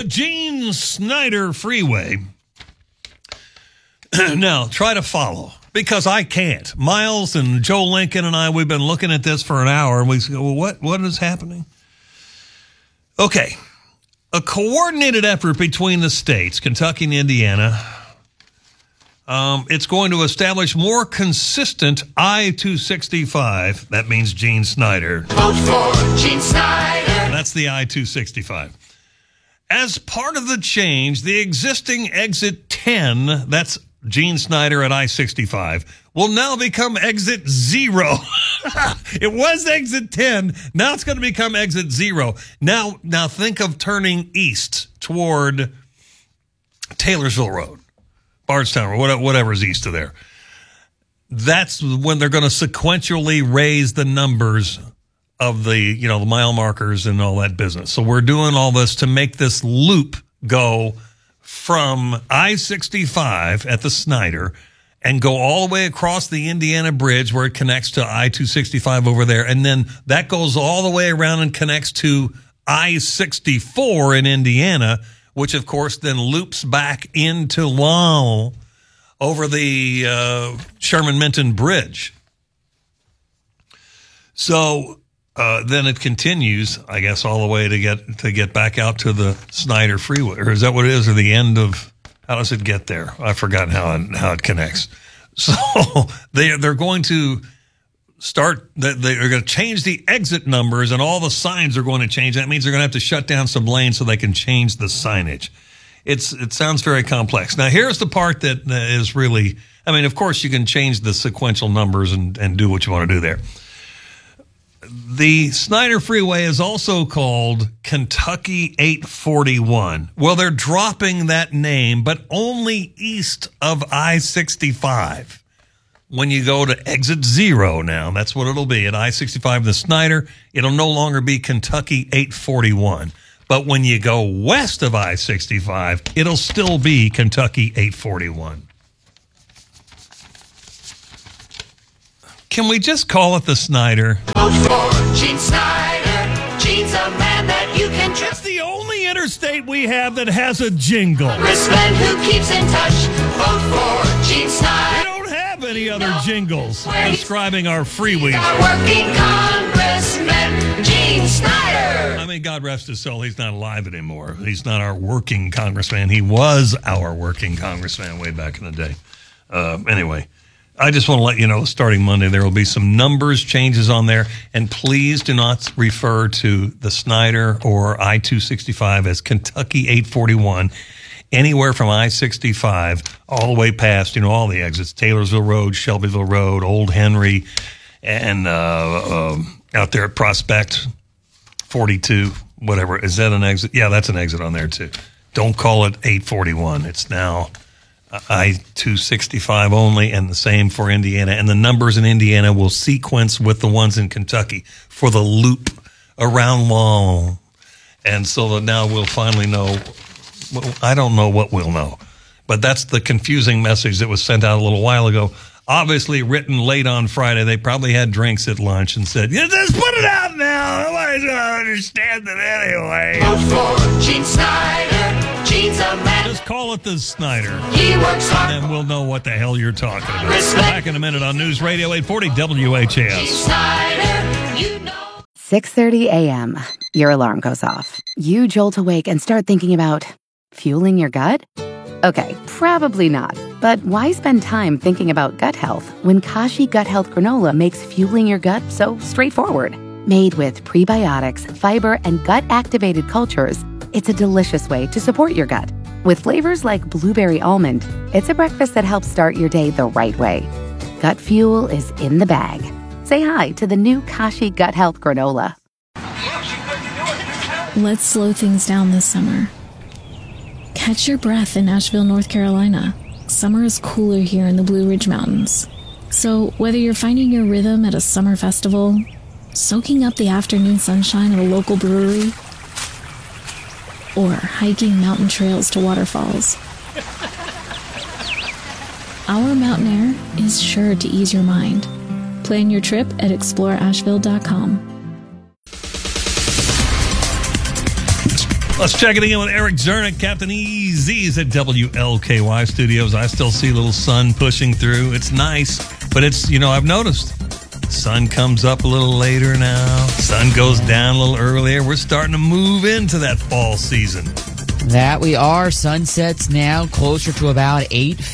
The Gene Snyder Freeway. Now, try to follow, because I can't. Miles and Joe Lincoln and I, we've been looking at this for an hour, and we go, well, what is happening? Okay. A coordinated effort between the states, Kentucky and Indiana, it's going to establish more consistent I-265. That means Gene Snyder. Vote for Gene Snyder. That's the I-265. As part of the change, the existing exit 10, that's Gene Snyder at I-65, will now become exit 0. It was exit 10. Now it's going to become exit 0. Now think of turning east toward Taylorsville Road, Bardstown, or whatever's east of there. That's when they're going to sequentially raise the numbers of the mile markers and all that business. So we're doing all this to make this loop go from I-65 at the Snyder and go all the way across the Indiana Bridge where it connects to I-265 over there. And then that goes all the way around and connects to I-64 in Indiana, which of course then loops back into Lowell over the Sherman-Minton Bridge. So then it continues, I guess, all the way to get back out to the Snyder Freeway. Or is that what it is? Or the end of, how does it get there? I've forgotten how it connects. So they're going to start, they're going to change the exit numbers, and all the signs are going to change. That means they're going to have to shut down some lanes so they can change the signage. It sounds very complex. Now, here's the part that is really, I mean, of course, you can change the sequential numbers and do what you want to do there. The Snyder Freeway is also called Kentucky 841. Well, they're dropping that name, but only east of I-65. When you go to exit 0 now, that's what it'll be. At I-65, the Snyder, it'll no longer be Kentucky 841. But when you go west of I-65, it'll still be Kentucky 841. Can we just call it the Snyder? Vote for Gene Snyder. Gene's a man that you can trust. It's the only interstate we have that has a jingle. Congressman who keeps in touch. Vote for Gene We Snyder. don't have any other jingles describing our freeways. Our working congressman, Gene Snyder. I mean, God rest his soul, he's not alive anymore. He's not our working congressman. He was our working congressman way back in the day. Anyway, I just want to let you know, starting Monday, there will be some numbers changes on there, and please do not refer to the Snyder or I-265 as Kentucky 841. Anywhere from I-65 all the way past, all the exits, Taylorsville Road, Shelbyville Road, Old Henry, and out there at Prospect, 42, whatever. Is that an exit? Yeah, that's an exit on there too. Don't call it 841. It's now I-265 only, and the same for Indiana. And the numbers in Indiana will sequence with the ones in Kentucky for the loop around Long. And so that now we'll finally know. Well, I don't know what we'll know, but that's the confusing message that was sent out a little while ago. Obviously written late on Friday. They probably had drinks at lunch and said, yeah, just put it out now. Nobody's going to understand it anyway. Vote for Gene Snyder. Gene's a man. Just call it the Snyder. He works hard. And we'll know what the hell you're talking about. Back in a minute on News Radio 840 WHAS. Gene Snyder, you know. 6:30 a.m. Your alarm goes off. You jolt awake and start thinking about fueling your gut? Okay, probably not. But why spend time thinking about gut health when Kashi Gut Health Granola makes fueling your gut so straightforward? Made with prebiotics, fiber, and gut-activated cultures, it's a delicious way to support your gut. With flavors like blueberry almond, it's a breakfast that helps start your day the right way. Gut fuel is in the bag. Say hi to the new Kashi Gut Health Granola. Let's slow things down this summer. Catch your breath in Asheville, North Carolina. Summer is cooler here in the Blue Ridge Mountains. So whether you're finding your rhythm at a summer festival, soaking up the afternoon sunshine at a local brewery, or hiking mountain trails to waterfalls, our mountain air is sure to ease your mind. Plan your trip at exploreasheville.com. Let's check it in with Eric Zernick. Captain EZ's at WLKY Studios. I still see a little sun pushing through. It's nice, but it's, I've noticed. Sun comes up a little later now. Sun goes down a little earlier. We're starting to move into that fall season. That we are. Sunsets now closer to about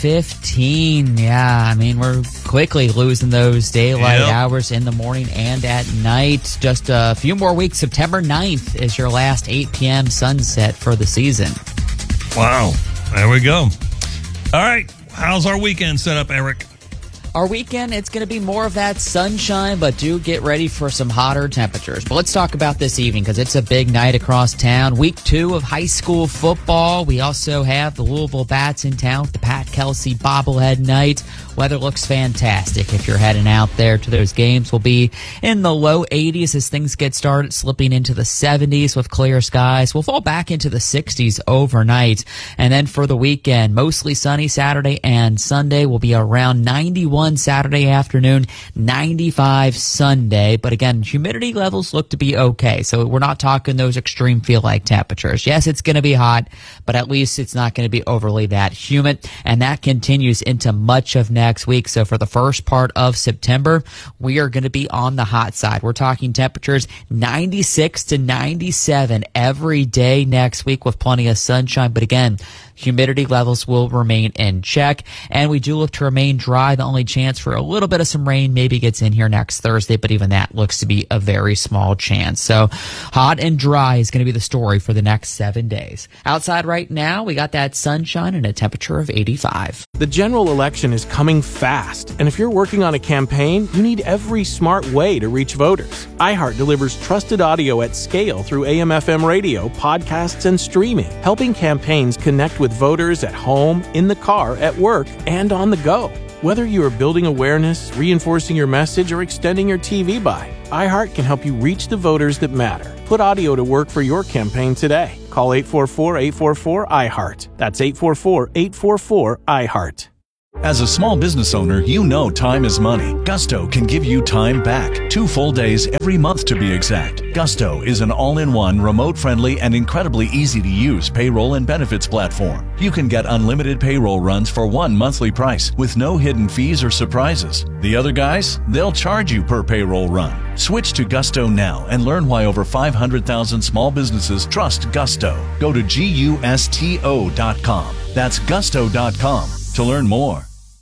8:15. Yeah, we're quickly losing those daylight hours in the morning and at night. Just a few more weeks. September 9th is your last 8 p.m. sunset for the season. Wow. There we go. All right. How's our weekend set up, Eric? Our weekend, it's going to be more of that sunshine, but do get ready for some hotter temperatures. But let's talk about this evening because it's a big night across town. Week 2 of high school football. We also have the Louisville Bats in town with the Pat Kelsey bobblehead night. Weather looks fantastic if you're heading out there to those games. We'll be in the low 80s as things get started, slipping into the 70s with clear skies. We'll fall back into the 60s overnight. And then for the weekend, mostly sunny Saturday and Sunday. Will be around 91 Saturday afternoon, 95 Sunday. But again, humidity levels look to be okay. So we're not talking those extreme feel-like temperatures. Yes, it's going to be hot, but at least it's not going to be overly that humid. And that continues into much of next week. So for the first part of September, we are going to be on the hot side. We're talking temperatures 96 to 97 every day next week with plenty of sunshine. But again, humidity levels will remain in check, and we do look to remain dry. The only chance for a little bit of some rain maybe gets in here next Thursday, but even that looks to be a very small chance. So hot and dry is going to be the story for the next 7 days. Outside right now, we got that sunshine and a temperature of 85. The general election is coming fast, and if you're working on a campaign, you need every smart way to reach voters. iHeart delivers trusted audio at scale through AM/FM radio, podcasts, and streaming, helping campaigns connect with voters at home, in the car, at work, and on the go. Whether you are building awareness, reinforcing your message, or extending your TV buy, iHeart can help you reach the voters that matter. Put audio to work for your campaign today. Call 844-844-iHeart. That's 844-844-iHeart. As a small business owner, you know time is money. Gusto can give you time back. 2 full days every month to be exact. Gusto is an all-in-one, remote-friendly, and incredibly easy-to-use payroll and benefits platform. You can get unlimited payroll runs for one monthly price with no hidden fees or surprises. The other guys, they'll charge you per payroll run. Switch to Gusto now and learn why over 500,000 small businesses trust Gusto. Go to GUSTO.com. That's Gusto.com to learn more.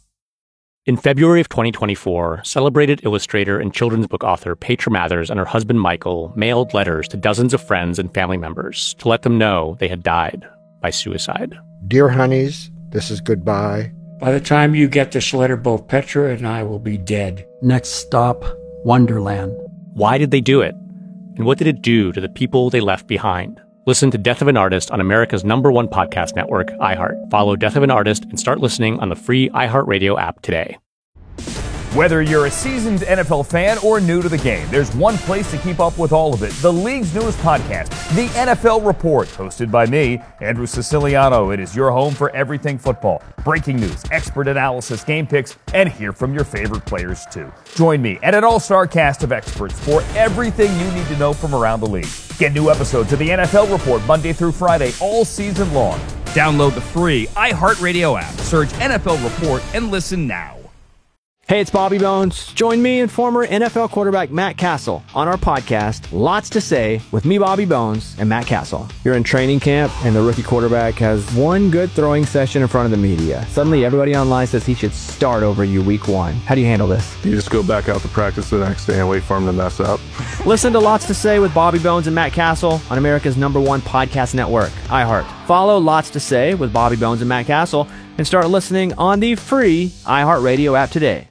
In February of 2024, celebrated illustrator and children's book author Petra Mathers and her husband Michael mailed letters to dozens of friends and family members to let them know they had died by suicide. Dear honeys, this is goodbye. By the time you get this letter, both Petra and I will be dead. Next stop, Wonderland. Why did they do it? And what did it do to the people they left behind? Listen to Death of an Artist on America's #1 podcast network, iHeart. Follow Death of an Artist and start listening on the free iHeartRadio app today. Whether you're a seasoned NFL fan or new to the game, there's one place to keep up with all of it. The league's newest podcast, The NFL Report, hosted by me, Andrew Siciliano. It is your home for everything football. Breaking news, expert analysis, game picks, and hear from your favorite players too. Join me and an all-star cast of experts for everything you need to know from around the league. Get new episodes of The NFL Report Monday through Friday all season long. Download the free iHeartRadio app. Search NFL Report and listen now. Hey, it's Bobby Bones. Join me and former NFL quarterback Matt Castle on our podcast, Lots to Say, with me, Bobby Bones, and Matt Castle. You're in training camp, and the rookie quarterback has one good throwing session in front of the media. Suddenly, everybody online says he should start over you week 1. How do you handle this? You just go back out to practice the next day and wait for him to mess up. Listen to Lots to Say with Bobby Bones and Matt Castle on America's #1 podcast network, iHeart. Follow Lots to Say with Bobby Bones and Matt Castle and start listening on the free iHeartRadio app today.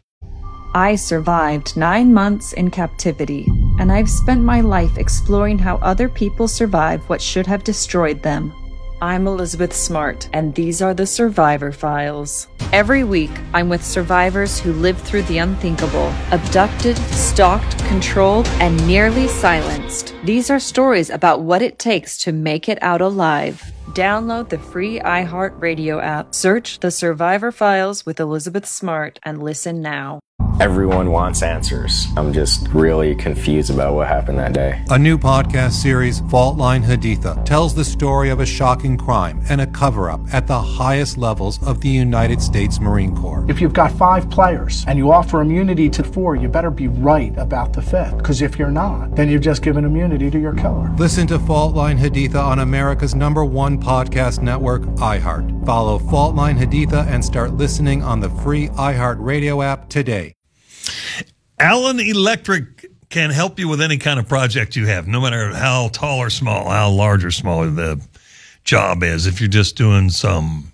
I survived 9 months in captivity, and I've spent my life exploring how other people survive what should have destroyed them. I'm Elizabeth Smart, and these are the Survivor Files. Every week, I'm with survivors who lived through the unthinkable, abducted, stalked, controlled, and nearly silenced. These are stories about what it takes to make it out alive. Download the free iHeartRadio app, search The Survivor Files with Elizabeth Smart, and listen now. Everyone wants answers. I'm just really confused about what happened that day. A new podcast series, Fault Line Haditha, tells the story of a shocking crime and a cover-up at the highest levels of the United States Marine Corps. If you've got 5 players and you offer immunity to 4, you better be right about the 5th. Because if you're not, then you've just given immunity to your killer. Listen to Fault Line Haditha on America's #1 podcast network, iHeart. Follow Fault Line Haditha and start listening on the free iHeart Radio app today. Allen Electric can help you with any kind of project you have, no matter how tall or small, how large or small the job is. If you're just doing some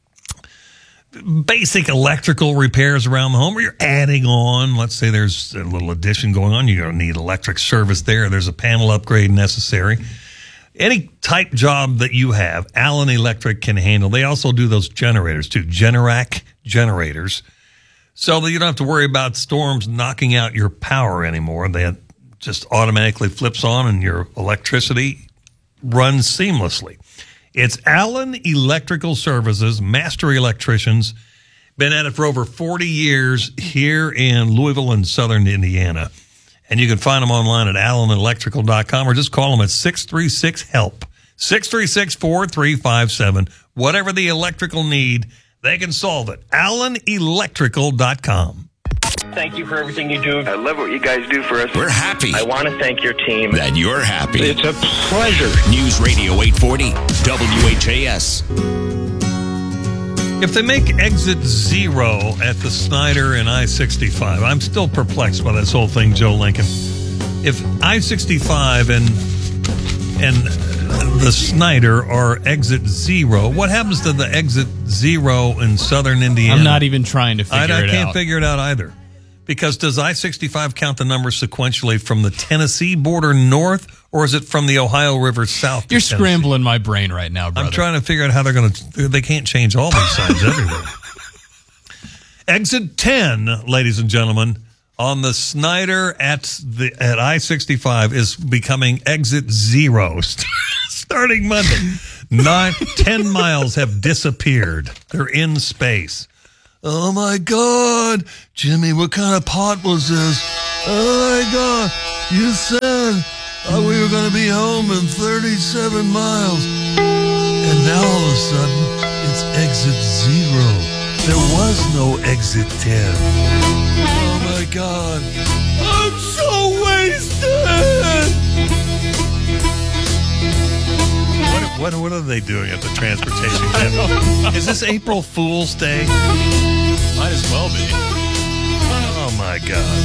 basic electrical repairs around the home, or you're adding on, let's say there's a little addition going on, you're going to need electric service there. There's a panel upgrade necessary. Any type job that you have, Allen Electric can handle. They also do those generators too, Generac generators, so that you don't have to worry about storms knocking out your power anymore. That just automatically flips on and your electricity runs seamlessly. It's Allen Electrical Services, master electricians. Been at it for over 40 years here in Louisville and southern Indiana. And you can find them online at allenelectrical.com or just call them at 636-HELP, 636-4357. Whatever the electrical need, they can solve it. allenelectrical.com. Thank you for everything you do. I love what you guys do for us. We're happy. I want to thank your team. That you're happy. It's a pleasure. News Radio 840, WHAS. If they make exit 0 at the Snyder and I-65, I'm still perplexed by this whole thing, Joe Lincoln. If I-65 and the Snyder are exit 0, what happens to the exit 0 in southern Indiana? I'm not even trying to figure it out. I can't figure it out either. Because does I-65 count the numbers sequentially from the Tennessee border north, or is it from the Ohio River south? You're scrambling my brain right now, brother. I'm trying to figure out how they're going to. They can't change all these signs everywhere. Exit 10, ladies and gentlemen, on the Snyder at I-65 is becoming exit 0 starting Monday. 10 miles have disappeared. They're in space. Oh, my God. Jimmy, what kind of pot was this? Oh, my God. You said we were going to be home in 37 miles. And now all of a sudden, it's exit 0. There was no exit 10. Oh, my God. I'm so wasted. What are they doing at the transportation cabinet? Is this April Fool's Day? Might as well be. Oh, my God.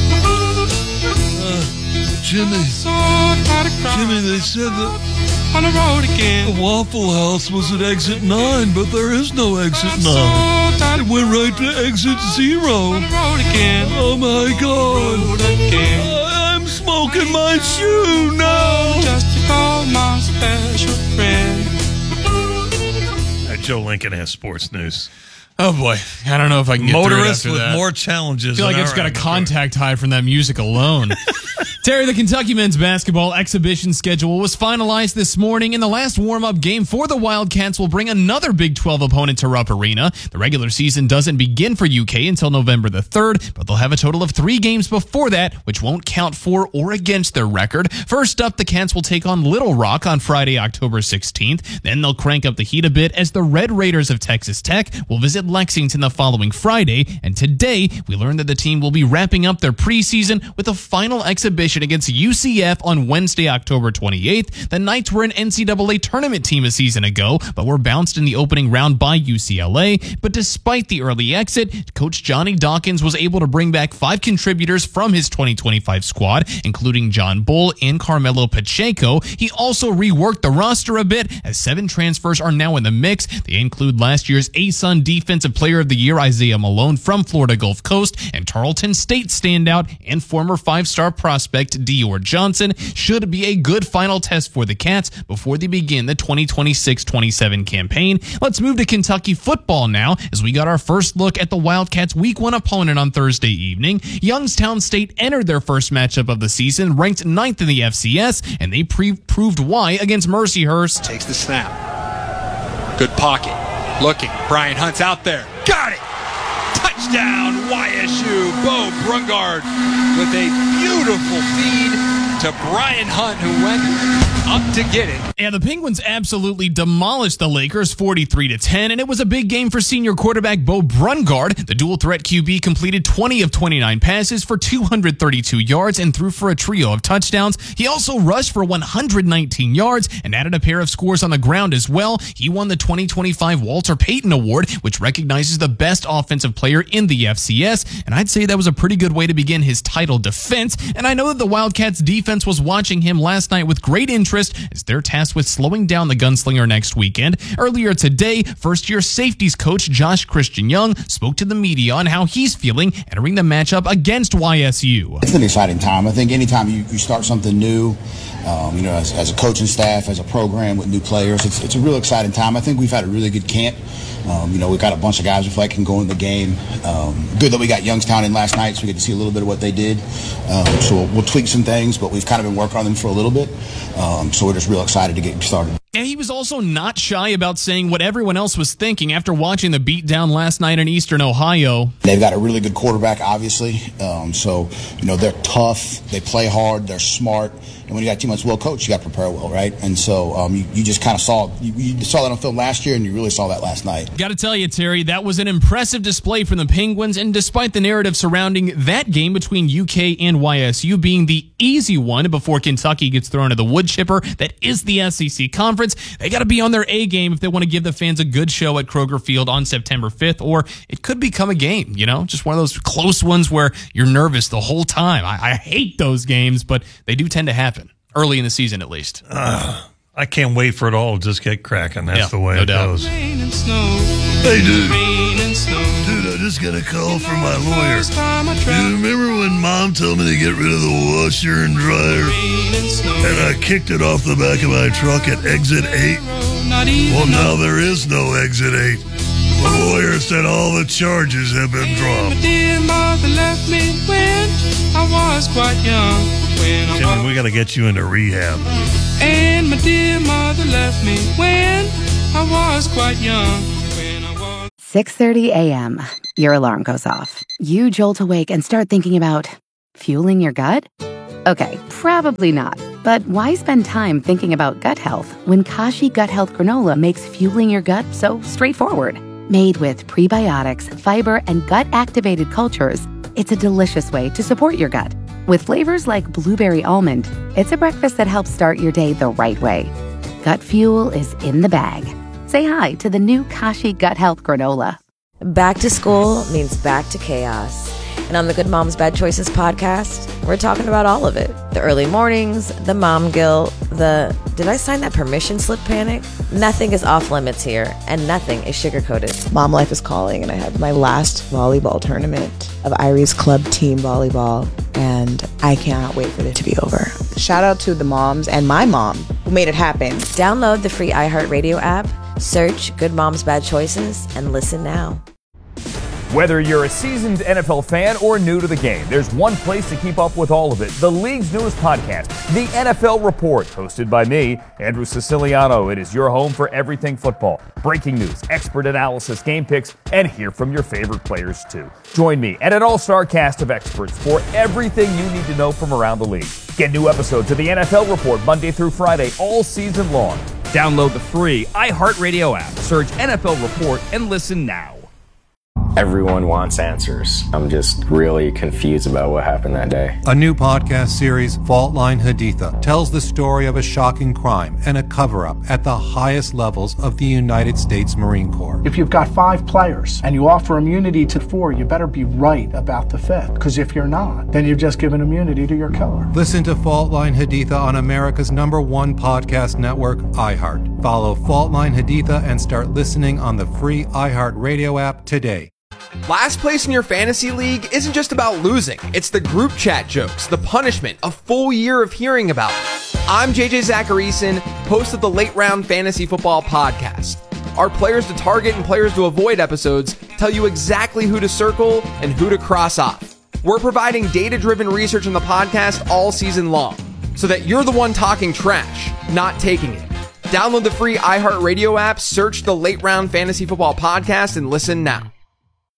Jimmy, they said that on the road again. The Waffle House was at exit 9, but there is no exit 9. It went right to exit 0. On the road again. Oh, my God. I'm smoking my shoe now. Just to call my special friend. Joe Lincoln has sports news. Oh, boy. I don't know if I can get Motorists through it after with that. more challenges. I feel like it's got a contact high from that music alone. Terry, the Kentucky men's basketball exhibition schedule was finalized this morning, and the last warm-up game for the Wildcats will bring another Big 12 opponent to Rupp Arena. The regular season doesn't begin for UK until November the 3rd, but they'll have a total of 3 games before that, which won't count for or against their record. First up, the Cats will take on Little Rock on Friday, October 16th. Then they'll crank up the heat a bit as the Red Raiders of Texas Tech will visit Lexington the following Friday. And today, we learned that the team will be wrapping up their preseason with a final exhibition against UCF on Wednesday, October 28th. The Knights were an NCAA tournament team a season ago, but were bounced in the opening round by UCLA. But despite the early exit, Coach Johnny Dawkins was able to bring back 5 contributors from his 2025 squad, including John Bull and Carmelo Pacheco. He also reworked the roster a bit, as 7 transfers are now in the mix. They include last year's ASUN Defensive Player of the Year Isaiah Malone from Florida Gulf Coast, and Tarleton State standout and former 5-star prospect Dior Johnson. Should be a good final test for the Cats before they begin the 2026-27 campaign. Let's move to Kentucky football now, as we got our first look at the Wildcats' Week 1 opponent on Thursday evening. Youngstown State entered their first matchup of the season, ranked 9th in the FCS, and they proved why against Mercyhurst. Takes the snap. Good pocket. Looking. Brian Hunt's out there. Got it! Touchdown! Touchdown, YSU. Bo Brungard with a beautiful feed to Brian Hunt, who went up to get it. Yeah, the Penguins absolutely demolished the Lakers 43-10, and it was a big game for senior quarterback Bo Brungard. The dual threat QB completed 20 of 29 passes for 232 yards and threw for a trio of touchdowns. He also rushed for 119 yards and added a pair of scores on the ground as well. He won the 2025 Walter Payton Award, which recognizes the best offensive player in the FCS, and I'd say that was a pretty good way to begin his title defense. And I know that the Wildcats defense was watching him last night with great interest, as they're tasked with slowing down the gunslinger next weekend. Earlier today, first-year safeties coach Josh Christian Young spoke to the media on how he's feeling entering the matchup against YSU. It's an exciting time. I think anytime you start something new, as a coaching staff, as a program with new players, it's a real exciting time. I think we've had a really good camp. We've got a bunch of guys that can go in the game. Good that we got Youngstown in last night, so we get to see a little bit of what they did. So we'll tweak some things, but we've kind of been working on them for a little bit. So we're just real excited to get started. And he was also not shy about saying what everyone else was thinking after watching the beatdown last night in Eastern Ohio. They've got a really good quarterback, obviously. They're tough, they play hard, they're smart. And when you got 2 months well coached, you got to prepare well, right? And so you just kind of saw that on film last year, and you really saw that last night. Got to tell you, Terry, that was an impressive display from the Penguins, and despite the narrative surrounding that game between UK and YSU being the easy one before Kentucky gets thrown to the wood chipper that is the SEC Conference, they got to be on their A game if they want to give the fans a good show at Kroger Field on September 5th, or it could become a game, just one of those close ones where you're nervous the whole time. I hate those games, but they do tend to happen. Early in the season, at least. I can't wait for it all to just get cracking. That's the way no it doubt. goes. Hey, dude. Dude, I just got a call from my lawyer. Do you remember when Mom told me to get rid of the washer and dryer? And I kicked it off the back of my truck at exit 8? Well, now there is no exit 8. The lawyer said all the charges have been dropped. Dear mother left me when I was quite young. Jimmy, we got to get you into rehab. And my dear mother left me when I was quite young. 6:30 a.m. Your alarm goes off. You jolt awake and start thinking about fueling your gut? Okay, probably not. But why spend time thinking about gut health when Kashi Gut Health Granola makes fueling your gut so straightforward? Made with prebiotics, fiber, and gut-activated cultures, it's a delicious way to support your gut. With flavors like blueberry almond, it's a breakfast that helps start your day the right way. Gut fuel is in the bag. Say hi to the new Kashi Gut Health Granola. Back to school means back to chaos. And on the Good Moms Bad Choices podcast, we're talking about all of it. The early mornings, the mom guilt, the did I sign that permission slip panic? Nothing is off limits here, and nothing is sugar-coated. Mom life is calling, and I had my last volleyball tournament of Irie's club team volleyball, and I cannot wait for it to be over. Shout out to the moms and my mom who made it happen. Download the free iHeartRadio app, search Good Moms Bad Choices, and listen now. Whether you're a seasoned NFL fan or new to the game, there's one place to keep up with all of it. The league's newest podcast, The NFL Report, hosted by me, Andrew Siciliano. It is your home for everything football. Breaking news, expert analysis, game picks, and hear from your favorite players too. Join me and an all-star cast of experts for everything you need to know from around the league. Get new episodes of The NFL Report Monday through Friday all season long. Download the free iHeartRadio app, search NFL Report, and listen now. Everyone wants answers. I'm just really confused about what happened that day. A new podcast series, Fault Line Haditha, tells the story of a shocking crime and a cover-up at the highest levels of the United States Marine Corps. If you've got 5 players and you offer immunity to 4, you better be right about the 5th. Because if you're not, then you've just given immunity to your killer. Listen to Fault Line Haditha on America's #1 podcast network, iHeart. Follow Fault Line Haditha and start listening on the free iHeart Radio app today. Last place in your fantasy league isn't just about losing. It's the group chat jokes, the punishment, a full year of hearing about it. I'm JJ Zacharyson, host of the Late Round Fantasy Football Podcast. Our players to target and players to avoid episodes tell you exactly who to circle and who to cross off. We're providing data-driven research on the podcast all season long, so that you're the one talking trash, not taking it. Download the free iHeartRadio app, search the Late Round Fantasy Football Podcast, and listen now.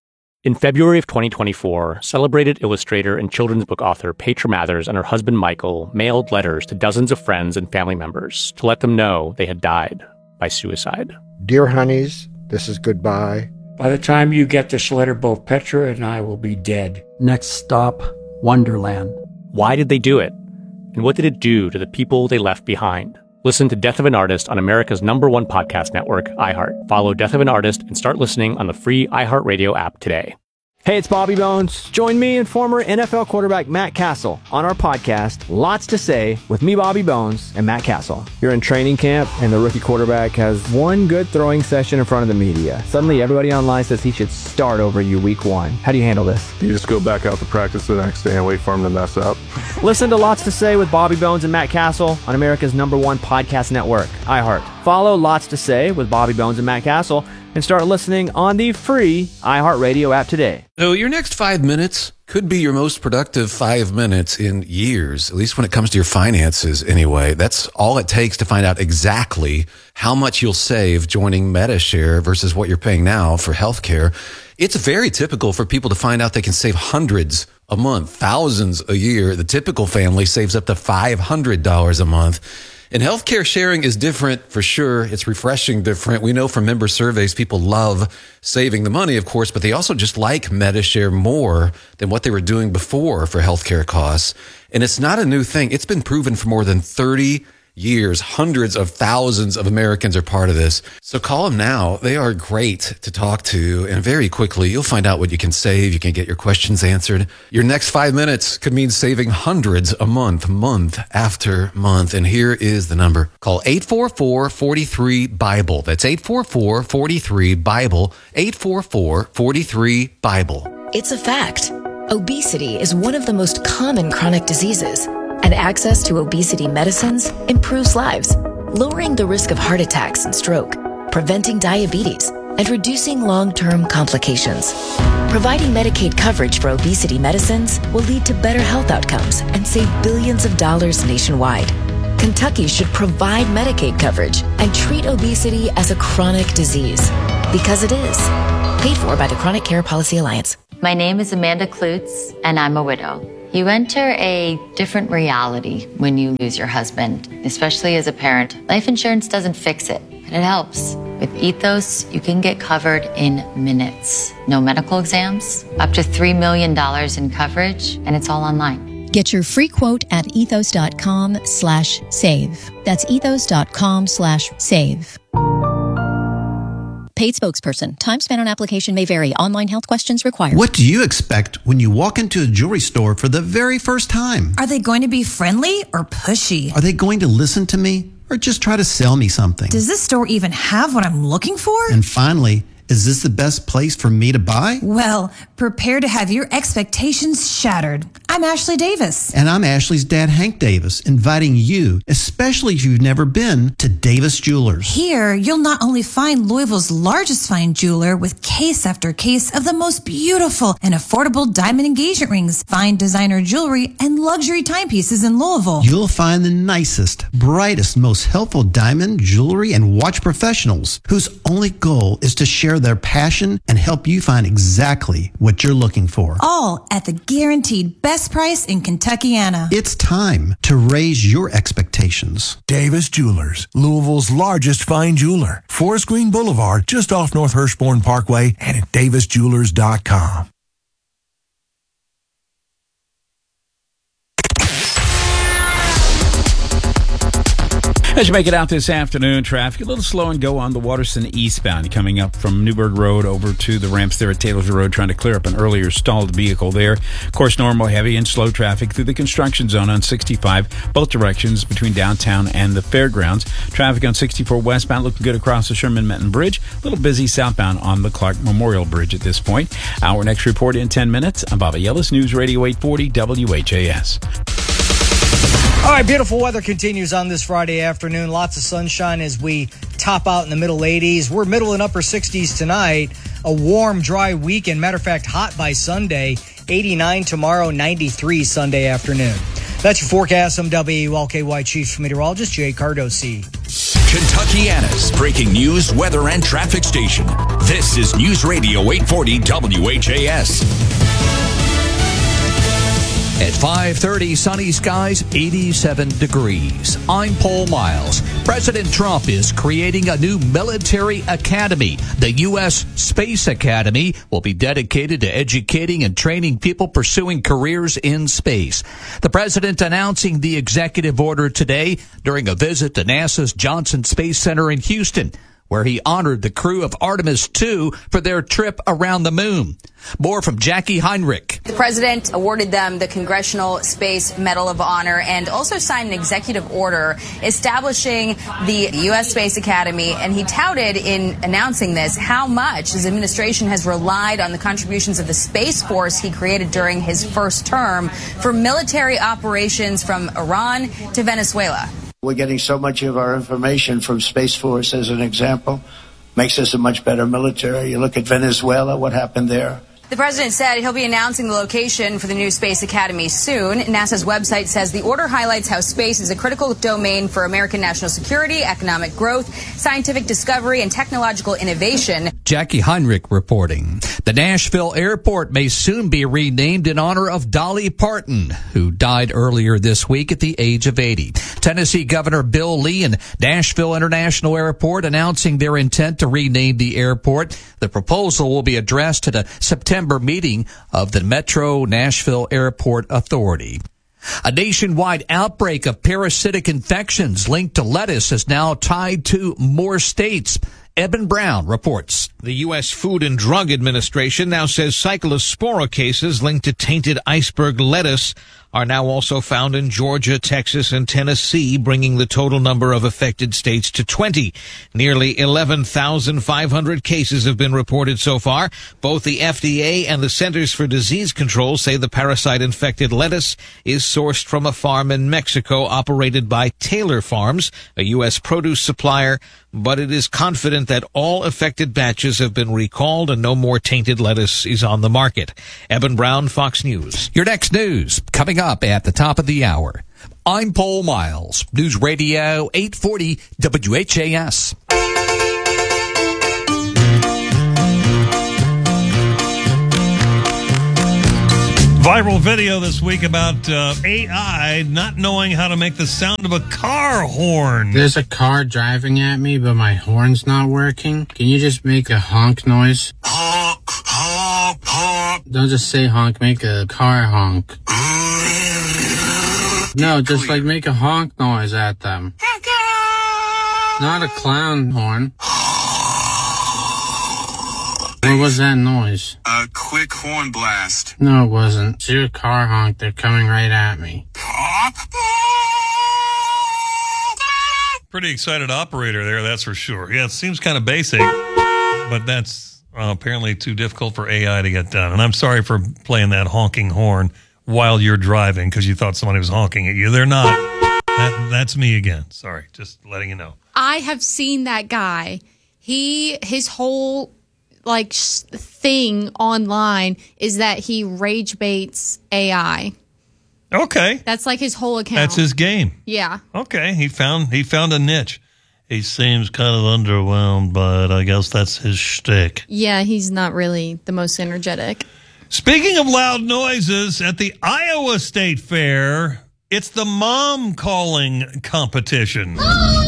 In February of 2024, celebrated illustrator and children's book author Petra Mathers and her husband Michael mailed letters to dozens of friends and family members to let them know they had died by suicide. Dear honeys, this is goodbye. By the time you get this letter, both Petra and I will be dead. Next stop, Wonderland. Why did they do it? And what did it do to the people they left behind? Listen to Death of an Artist on America's #1 podcast network, iHeart. Follow Death of an Artist and start listening on the free iHeartRadio app today. Hey, it's Bobby Bones. Join me and former NFL quarterback Matt Castle on our podcast, Lots to Say, with me, Bobby Bones, and Matt Castle. You're in training camp, and the rookie quarterback has one good throwing session in front of the media. Suddenly, everybody online says he should start over you week 1. How do you handle this? You just go back out to practice the next day and wait for him to mess up. Listen to Lots to Say with Bobby Bones and Matt Castle on America's #1 podcast network, iHeart. Follow Lots to Say with Bobby Bones and Matt Castle and start listening on the free iHeartRadio app today. So your next 5 minutes could be your most productive 5 minutes in years, at least when it comes to your finances anyway. That's all it takes to find out exactly how much you'll save joining Medi-Share versus what you're paying now for healthcare. It's very typical for people to find out they can save hundreds a month, thousands a year. The typical family saves up to $500 a month. And healthcare sharing is different for sure. It's refreshing different. We know from member surveys, people love saving the money, of course, but they also just like Medi-Share more than what they were doing before for healthcare costs. And it's not a new thing. It's been proven for more than 30 years. Hundreds of thousands of Americans are part of this. So call them now. They are great to talk to. And very quickly, you'll find out what you can save. You can get your questions answered. Your next 5 minutes could mean saving hundreds a month, month after month. And here is the number. Call 844-43-BIBLE. That's 844-43-BIBLE. 844-43-BIBLE. It's a fact. Obesity is one of the most common chronic diseases. And access to obesity medicines improves lives, lowering the risk of heart attacks and stroke, preventing diabetes, and reducing long-term complications. Providing Medicaid coverage for obesity medicines will lead to better health outcomes and save billions of dollars nationwide. Kentucky should provide Medicaid coverage and treat obesity as a chronic disease, because it is. Paid for by the Chronic Care Policy Alliance. My name is Amanda Klutz, and I'm a widow. You enter a different reality when you lose your husband, especially as a parent. Life insurance doesn't fix it, but it helps. With Ethos, you can get covered in minutes. No medical exams, up to $3 million in coverage, and it's all online. Get your free quote at ethos.com/save. That's ethos.com/save. Paid spokesperson. Time spent on application may vary. Online health questions required. What do you expect when you walk into a jewelry store for the very first time? Are they going to be friendly or pushy? Are they going to listen to me or just try to sell me something? Does this store even have what I'm looking for? And finally, is this the best place for me to buy? Well, prepare to have your expectations shattered. I'm Ashley Davis. And I'm Ashley's dad, Hank Davis, inviting you, especially if you've never been, to Davis Jewelers. Here, you'll not only find Louisville's largest fine jeweler with case after case of the most beautiful and affordable diamond engagement rings, fine designer jewelry, and luxury timepieces in Louisville. You'll find the nicest, brightest, most helpful diamond, jewelry, and watch professionals whose only goal is to share their passion and help you find exactly what you're looking for. All at the guaranteed best price in Kentuckiana. It's time to raise your expectations. Davis Jewelers, Louisville's largest fine jeweler. Forest Green Boulevard, just off North Hirschborn Parkway, and at davisjewelers.com. As you make it out this afternoon, traffic a little slow and go on the Waterston eastbound, coming up from Newburgh Road over to the ramps there at Taylorsville Road, trying to clear up an earlier stalled vehicle there. Of course, normal heavy and slow traffic through the construction zone on 65, both directions between downtown and the fairgrounds. Traffic on 64 westbound looking good across the Sherman-Menton Bridge. A little busy southbound on the Clark Memorial Bridge at this point. Our next report in 10 minutes. I'm Bobby Yellis, News Radio 840 WHAS. All right, beautiful weather continues on this Friday afternoon. Lots of sunshine as we top out in the middle 80s. We're middle and upper 60s tonight. A warm, dry weekend. Matter of fact, hot by Sunday. 89 tomorrow, 93 Sunday afternoon. That's your forecast. I'm WLKY Chief Meteorologist Jay Cardosi. Kentuckiana's breaking news, weather, and traffic station. This is News Radio 840 WHAS. At 5:30, sunny skies, 87 degrees. I'm Paul Miles. President Trump is creating a new military academy. The U.S. Space Academy will be dedicated to educating and training people pursuing careers in space. The president announcing the executive order today during a visit to NASA's Johnson Space Center in Houston, where he honored the crew of Artemis II for their trip around the moon. More from Jackie Heinrich. The president awarded them the Congressional Space Medal of Honor and also signed an executive order establishing the U.S. Space Academy. And he touted in announcing this how much his administration has relied on the contributions of the Space Force he created during his first term for military operations from Iran to Venezuela. We're getting so much of our information from Space Force, as an example. Makes us a much better military. You look at Venezuela, what happened there. The president said he'll be announcing the location for the new Space Academy soon. NASA's website says the order highlights how space is a critical domain for American national security, economic growth, scientific discovery, and technological innovation. Jackie Heinrich reporting. The Nashville airport may soon be renamed in honor of Dolly Parton, who died earlier this week at the age of 80. Tennessee Governor Bill Lee and Nashville International Airport announcing their intent to rename the airport. The proposal will be addressed at a September meeting of the Metro Nashville Airport Authority. A nationwide outbreak of parasitic infections linked to lettuce is now tied to more states. Eben Brown reports. The U.S. Food and Drug Administration now says cyclospora cases linked to tainted iceberg lettuce are now also found in Georgia, Texas, and Tennessee, bringing the total number of affected states to 20. Nearly 11,500 cases have been reported so far. Both the FDA and the Centers for Disease Control say the parasite-infected lettuce is sourced from a farm in Mexico operated by Taylor Farms, a U.S. produce supplier, but it is confident that all affected batches have been recalled and no more tainted lettuce is on the market. Eben Brown, Fox News. Your next news coming up at the top of the hour. I'm Paul Miles, News Radio 840 WHAS. Viral video this week about AI not knowing how to make the sound of a car horn. There's a car driving at me, but my horn's not working. Can you just make a honk noise? Honk, honk, honk. Don't just say honk, make a car honk. No, just like make a honk noise at them. Not a clown horn. What was that noise? A quick horn blast. No, it wasn't. It's your car honk. They're coming right at me. Pretty excited operator there, that's for sure. Yeah, it seems kind of basic, but that's apparently too difficult for AI to get done. And I'm sorry for playing that honking horn while you're driving because you thought somebody was honking at you. They're not. That's me again. Sorry, just letting you know. I have seen that guy. His whole thing online is that he rage baits AI. Okay. That's like his whole account. That's his game. Yeah. Okay. He found a niche. He seems kind of underwhelmed, but I guess that's his shtick. Yeah, he's not really the most energetic. Speaking of loud noises, at the Iowa State Fair, it's the mom calling competition.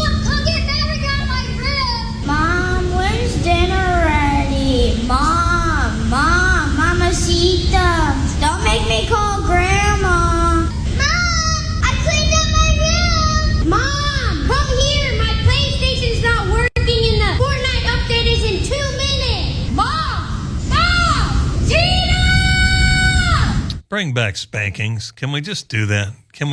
Mom, when's dinner ready? Mom, Mamacita. Don't make me call Grandma. Mom, I cleaned up my room. Mom, come here. My PlayStation's not working and the Fortnite update is in 2 minutes. Mom, Tina! Bring back spankings. Can we just do that?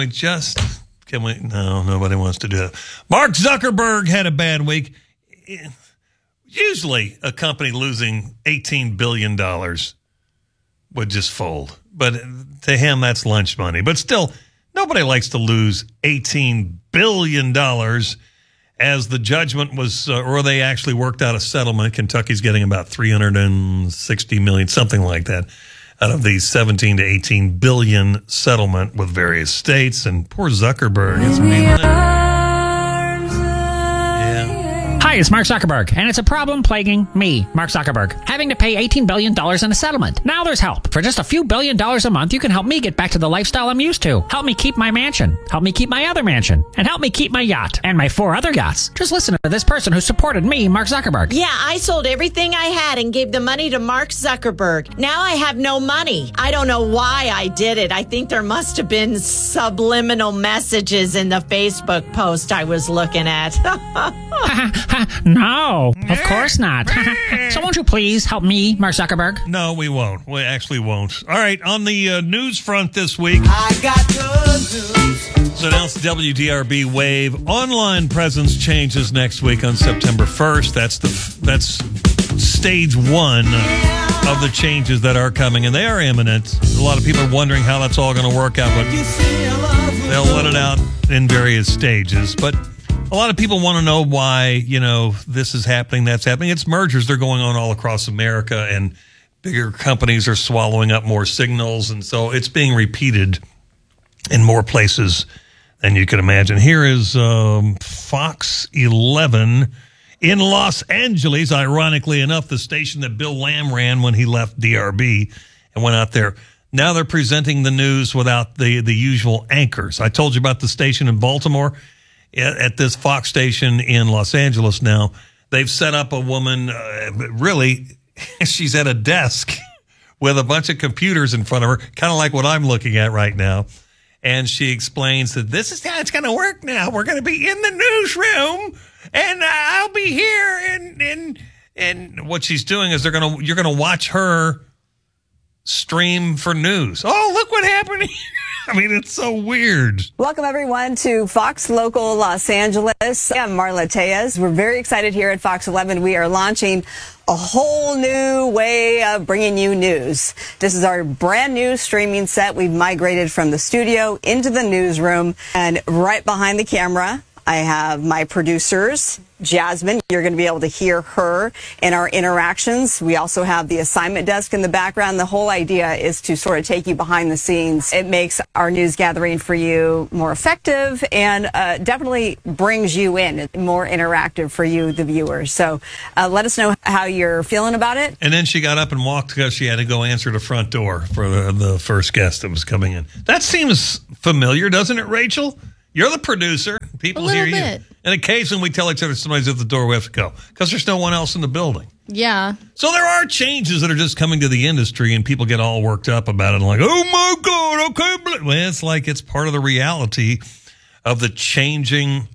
No, nobody wants to do that. Mark Zuckerberg had a bad week. Usually a company losing $18 billion would just fold. But to him, that's lunch money. But still, nobody likes to lose $18 billion as the judgment was, or they actually worked out a settlement. Kentucky's getting about $360 million, something like that, out of the 17 to 18 billion settlement with various states. And poor Zuckerberg is mean. Yeah. Hi, it's Mark Zuckerberg, and it's a problem plaguing me, Mark Zuckerberg, having to pay $18 billion in a settlement. Now there's help. For just a few $1 billion a month, you can help me get back to the lifestyle I'm used to. Help me keep my mansion. Help me keep my other mansion. And help me keep my yacht. And my 4 other yachts. Just listen to this person who supported me, Mark Zuckerberg. Yeah, I sold everything I had and gave the money to Mark Zuckerberg. Now I have no money. I don't know why I did it. I think there must have been subliminal messages in the Facebook post I was looking at. No, of course not. So won't you please help me, Mark Zuckerberg? No, we won't. We actually won't. All right, on the news front this week, I got good news. it's announced WDRB Wave online presence changes next week on September 1st. That's stage 1 of the changes that are coming, and they are imminent. A lot of people are wondering how that's all going to work out, but they'll let it out in various stages. But a lot of people want to know why, this is happening, that's happening. It's mergers. They're going on all across America, and bigger companies are swallowing up more signals, and so it's being repeated in more places than you can imagine. Here is Fox 11 in Los Angeles, ironically enough, the station that Bill Lamb ran when he left DRB and went out there. Now they're presenting the news without the usual anchors. I told you about the station in Baltimore. At this Fox station in Los Angeles now, they've set up a woman, really, she's at a desk with a bunch of computers in front of her, kind of like what I'm looking at right now. And she explains that this is how it's going to work now. We're going to be in the newsroom, and I'll be here. And what she's doing is you're going to watch her stream for news. Oh, look what happened here. I mean, it's so weird. Welcome, everyone, to Fox Local Los Angeles. I'm Marla Tejas. We're very excited here at Fox 11. We are launching a whole new way of bringing you news. This is our brand new streaming set. We've migrated from the studio into the newsroom. And right behind the camera, I have my producers, Jasmine. You're going to be able to hear her in our interactions. We also have the assignment desk in the background. The whole idea is to sort of take you behind the scenes. It makes our news gathering for you more effective and definitely brings you in, more interactive for you, the viewers. So let us know how you're feeling about it. And then she got up and walked because she had to go answer the front door for the first guest that was coming in. That seems familiar, doesn't it, Rachel? You're the producer. People hear you. And occasionally we tell each other somebody's at the door, we have to go because there's no one else in the building. Yeah. So there are changes that are just coming to the industry, and people get all worked up about it and like, oh, my God, I can't believe. Well, it's like it's part of the reality of the changing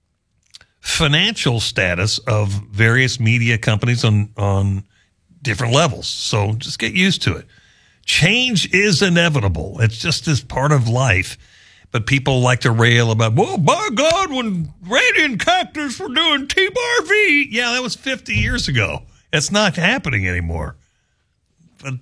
financial status of various media companies on different levels. So just get used to it. Change is inevitable. It's just this part of life. But people like to rail about, well, by God, when Randy and Cactus were doing T-Bar-V. Yeah, that was 50 years ago. It's not happening anymore. But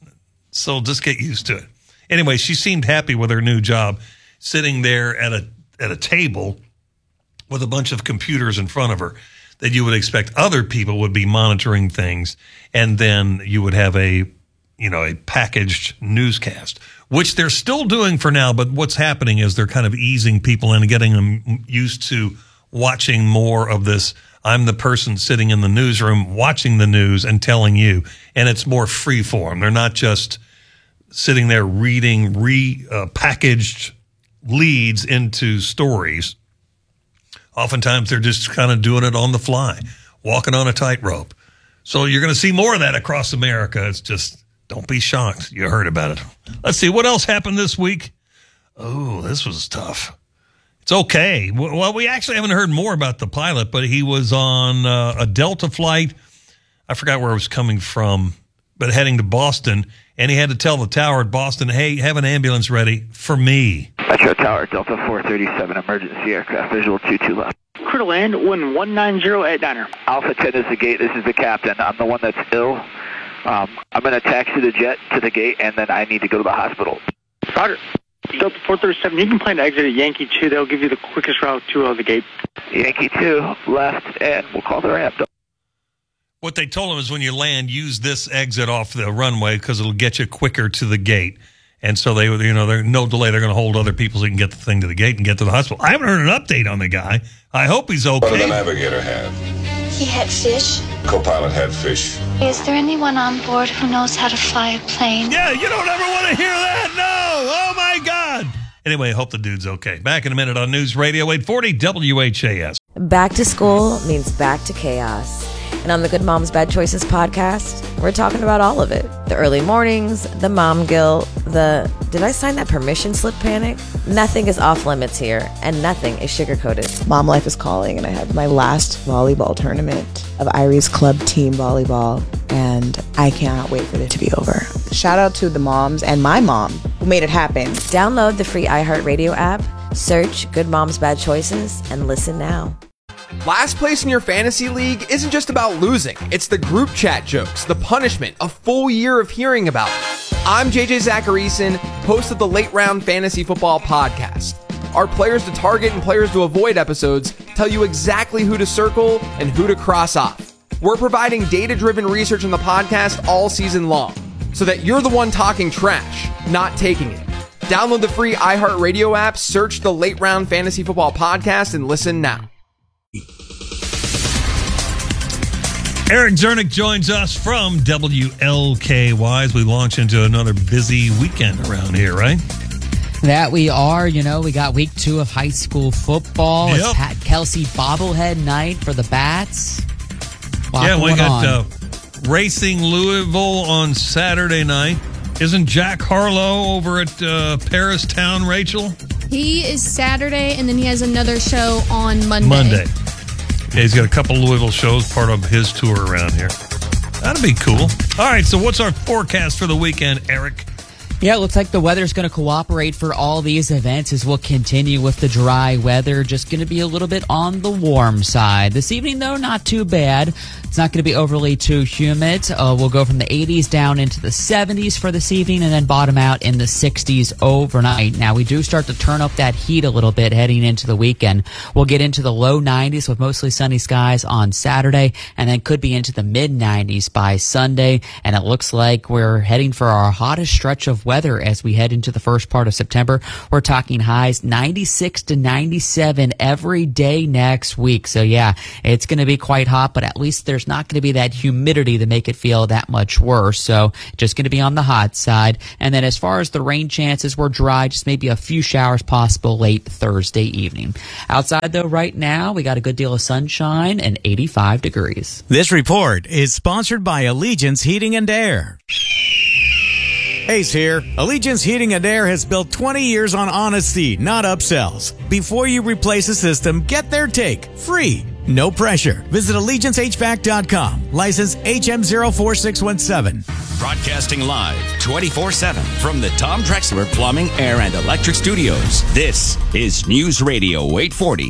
so just get used to it. Anyway, she seemed happy with her new job, sitting there at a table with a bunch of computers in front of her that you would expect other people would be monitoring things, and then you would have a packaged newscast, which they're still doing for now. But what's happening is they're kind of easing people in and getting them used to watching more of this. I'm the person sitting in the newsroom watching the news and telling you, and it's more free form. They're not just sitting there reading packaged leads into stories. Oftentimes they're just kind of doing it on the fly, walking on a tightrope. So you're going to see more of that across America. It's just, don't be shocked. You heard about it. Let's see. What else happened this week? Oh, this was tough. It's okay. Well, we actually haven't heard more about the pilot, but he was on a Delta flight. I forgot where it was coming from, but heading to Boston. And he had to tell the tower at Boston, hey, have an ambulance ready for me. Metro Tower, Delta 437, emergency aircraft, visual 22 left. Crew to land, wind 190 at diner. Alpha 10 is the gate. This is the captain. I'm the one that's ill. I'm going to taxi the jet to the gate, and then I need to go to the hospital. Roger. Delta 437, you can plan to exit at Yankee 2. They'll give you the quickest route to the gate. Yankee 2, left, and we'll call the ramp. What they told him is when you land, use this exit off the runway because it'll get you quicker to the gate. And so they're no delay. They're going to hold other people so you can get the thing to the gate and get to the hospital. I haven't heard an update on the guy. I hope he's okay. What did the navigator have? he had fish. Co-pilot had fish. Is there anyone on board who knows how to fly a plane? Yeah, you don't ever want to hear that. No. Oh, my God. Anyway, I hope the dude's okay. Back in a minute on News Radio 840 WHAS. Back to school means back to chaos. And on the Good Moms Bad Choices podcast, we're talking about all of it. The early mornings, the mom guilt, the did I sign that permission slip panic? Nothing is off limits here, and nothing is sugar-coated. Mom life is calling, and I have my last volleyball tournament of Irie's Club Team Volleyball, and I cannot wait for it to be over. Shout out to the moms and my mom who made it happen. Download the free iHeartRadio app, search Good Moms Bad Choices, and listen now. Last place in your fantasy league isn't just about losing. It's the group chat jokes, the punishment, a full year of hearing about it. I'm JJ Zacharyson, host of the Late Round Fantasy Football Podcast. Our players to target and players to avoid episodes tell you exactly who to circle and who to cross off. We're providing data-driven research in the podcast all season long, so that you're the one talking trash, not taking it. Download the free iHeartRadio app, search the Late Round Fantasy Football Podcast, and listen now. Eric Zernick joins us from WLKY as we launch into another busy weekend around here, right? That we are. You know, we got week 2 of high school football. Yep. It's Pat Kelsey bobblehead night for the Bats. Yeah, we got Racing Louisville on Saturday night. Isn't Jack Harlow over at Paristown, Rachel? He is Saturday, and then he has another show on Monday. Yeah, he's got a couple Louisville shows, part of his tour around here. That'd be cool. All right, so what's our forecast for the weekend, Eric? Yeah, it looks like the weather's going to cooperate for all these events as we'll continue with the dry weather. Just going to be a little bit on the warm side. This evening, though, not too bad. It's not going to be overly too humid. We'll go from the 80s down into the 70s for this evening and then bottom out in the 60s overnight. Now, we do start to turn up that heat a little bit heading into the weekend. We'll get into the low 90s with mostly sunny skies on Saturday and then could be into the mid-90s by Sunday. And it looks like we're heading for our hottest stretch of weather as we head into the first part of September. We're talking highs 96 to 97 every day next week. So yeah, it's going to be quite hot, but at least there's not going to be that humidity to make it feel that much worse. So just going to be on the hot side. And then as far as the rain chances, we're dry, just maybe a few showers possible late Thursday evening. Outside though, right now, we got a good deal of sunshine and 85 degrees. This report is sponsored by Allegiance Heating and Air. Ace here. Allegiance Heating and Air has built 20 years on honesty, not upsells. Before you replace a system, get their take. Free. No pressure. Visit AllegianceHVAC.com. License HM04617. Broadcasting live 24/7 from the Tom Drexler Plumbing, Air, and Electric Studios. This is News Radio 840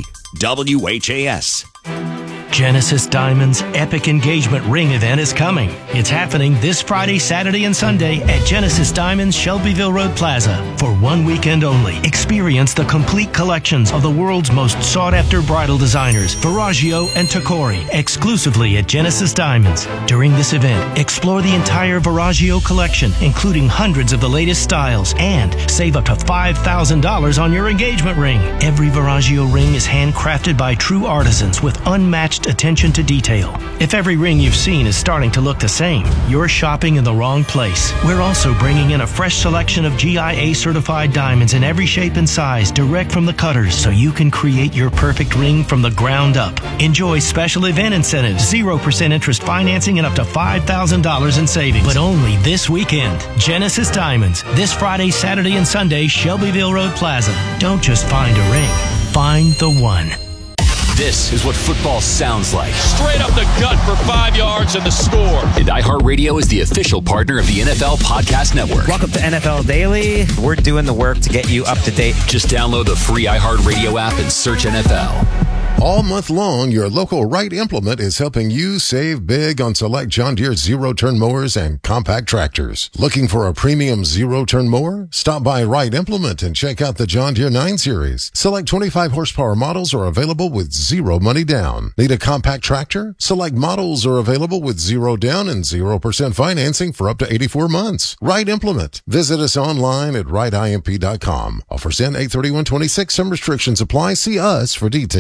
WHAS. Genesis Diamonds' epic engagement ring event is coming. It's happening this Friday, Saturday, and Sunday at Genesis Diamonds, Shelbyville Road Plaza. For 1 weekend only, experience the complete collections of the world's most sought-after bridal designers, Verragio and Tacori, exclusively at Genesis Diamonds. During this event, explore the entire Verragio collection, including hundreds of the latest styles, and save up to $5,000 on your engagement ring. Every Verragio ring is handcrafted by true artisans with unmatched attention to detail. If every ring you've seen is starting to look the same, you're shopping in the wrong place. We're also bringing in a fresh selection of GIA certified diamonds in every shape and size direct from the cutters so you can create your perfect ring from the ground up. Enjoy special event incentives, 0% interest financing, and up to $5,000 in savings. But only this weekend. Genesis Diamonds, this Friday, Saturday, and Sunday, Shelbyville Road Plaza. Don't just find a ring, find the one. This is what football sounds like. Straight up the gut for 5 yards and the score. And iHeartRadio is the official partner of the NFL Podcast Network. Welcome to NFL Daily. We're doing the work to get you up to date. Just download the free iHeartRadio app and search NFL. All month long, your local Wright Implement is helping you save big on select John Deere zero-turn mowers and compact tractors. Looking for a premium zero-turn mower? Stop by Wright Implement and check out the John Deere 9 Series. Select 25 horsepower models are available with zero money down. Need a compact tractor? Select models are available with zero down and 0% financing for up to 84 months. Wright Implement. Visit us online at wrightimp.com. Offers end 8/31/26. Some restrictions apply. See us for details.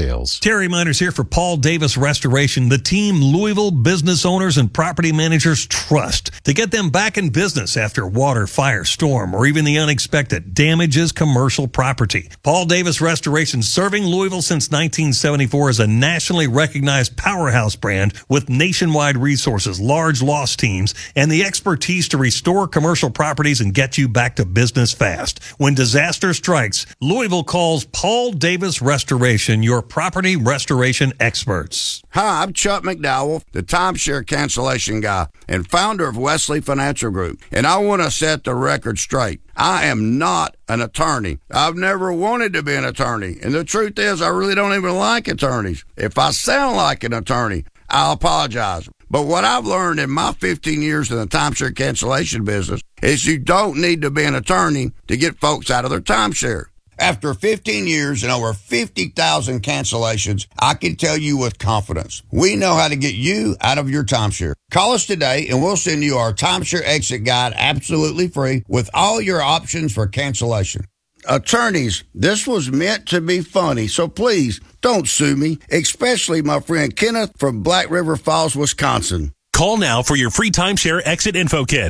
Kerry Miners here for Paul Davis Restoration, the team Louisville business owners and property managers trust to get them back in business after water, fire, storm, or even the unexpected damages commercial property. Paul Davis Restoration, serving Louisville since 1974, is a nationally recognized powerhouse brand with nationwide resources, large loss teams, and the expertise to restore commercial properties and get you back to business fast. When disaster strikes, Louisville calls Paul Davis Restoration, your property restoration experts. Hi, I'm Chuck McDowell, the timeshare cancellation guy and founder of Wesley Financial Group, and I want to set the record straight. I am not an attorney. I've never wanted to be an attorney, and the truth is I really don't even like attorneys. If I sound like an attorney, I'll apologize. But what I've learned in my 15 years in the timeshare cancellation business is you don't need to be an attorney to get folks out of their timeshare. After 15 years and over 50,000 cancellations, I can tell you with confidence, we know how to get you out of your timeshare. Call us today and we'll send you our timeshare exit guide absolutely free with all your options for cancellation. Attorneys, this was meant to be funny, so please don't sue me, especially my friend Kenneth from Black River Falls, Wisconsin. Call now for your free timeshare exit info kit.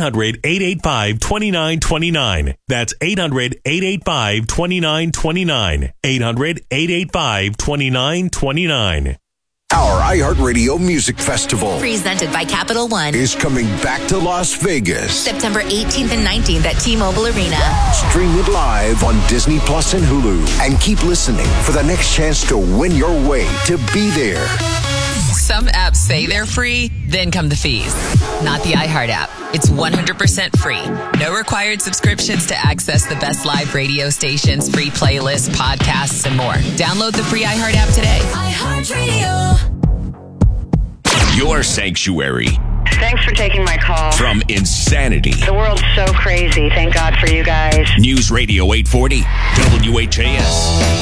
800-885-2929. That's 800-885-2929. 800-885-2929. Our iHeartRadio Music Festival, presented by Capital One, is coming back to Las Vegas. September 18th and 19th at T-Mobile Arena. Stream it live on Disney Plus and Hulu. And keep listening for the next chance to win your way to be there. Some apps say they're free, then come the fees. Not the iHeart app. It's 100% free. No required subscriptions to access the best live radio stations, free playlists, podcasts, and more. Download the free iHeart app today. iHeartRadio. Your sanctuary. Thanks for taking my call. From insanity. The world's so crazy. Thank God for you guys. News Radio 840, WHAS.